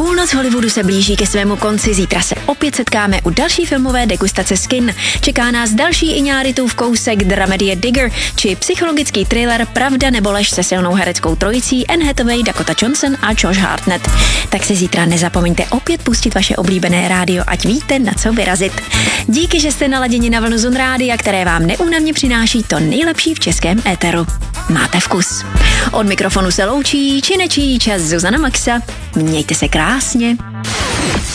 Půlnoc Hollywoodu se blíží ke svému konci, zítra se opět setkáme u další filmové degustace z kin. Čeká nás další Iñárritův kousek, dramedie Digger či psychologický thriller Pravda nebo lež se silnou hereckou trojicí Anne Hathaway, Dakota Johnson a Josh Hartnett. Tak si zítra nezapomeňte opět pustit vaše oblíbené rádio, ať víte, na co vyrazit. Díky, že jste naladěni na vlnu Zone Rádia, které vám neúnavně přináší to nejlepší v českém éteru. Máte vkus. Od mikrofonu se loučí či nečí čas Zuzana Maxa. Mějte se krásně.